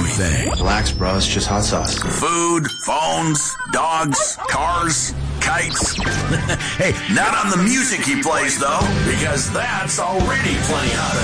everything. Relax, bro. It's just hot sauce. Food, phones, dogs, cars, kites. Hey, not on the music he plays, though, because that's already plenty hot.